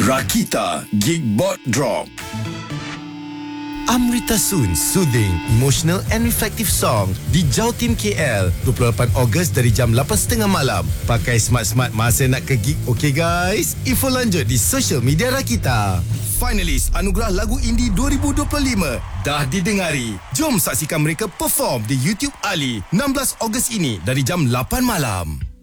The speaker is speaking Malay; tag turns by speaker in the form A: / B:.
A: Rakita Geekbot Drop.
B: Amrita Soon, soothing, emotional and reflective song di Jatim KL 28 Ogos dari jam 8.30 malam. Pakai smart-smart masa nak ke gig, okay guys? Info lanjut di social media Rakita. Finalis Anugerah Lagu Indie 2025 dah didengari. Jom saksikan mereka perform di YouTube Ali 16 Ogos ini dari jam 8 malam.